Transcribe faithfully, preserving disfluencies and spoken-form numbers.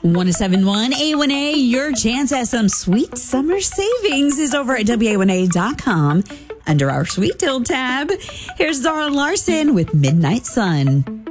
one seven one A one A, your chance at some sweet summer savings is over at W A one A dot com under our Sweet Deal tab. Here's Zara Larson with Midnight Sun.